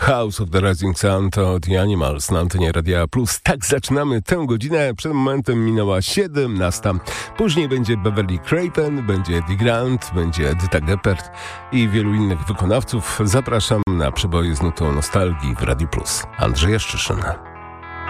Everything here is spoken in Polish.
House of the Rising Sun to The Animals na antenie Radia Plus. Tak zaczynamy tę godzinę. Przed momentem minęła 17. Później będzie Beverly Craven, będzie Eddie Grant, będzie Edyta Geppert i wielu innych wykonawców. Zapraszam na przeboje z nutą nostalgii w Radiu Plus. Andrzej Jaszczyszyn.